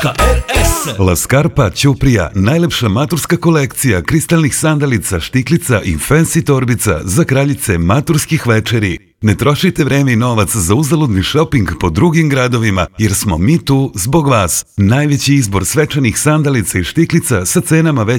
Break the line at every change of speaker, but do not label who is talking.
.rs
La Scarpa Ćuprija, najlepša maturska kolekcija kristalnih sandalica, štiklica i fancy torbica za kraljice maturskih večeri. Ne trošite vreme i novac za uzaludni šoping po drugim gradovima, jer smo mi tu zbog vas. Najveći izbor svečanih sandalica i štiklica sa cenama